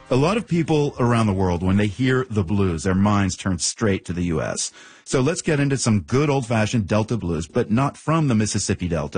A lot of people around the world, when they hear the blues, their minds turn straight to the U.S. So let's get into some good old-fashioned Delta blues, but not from the Mississippi Delta.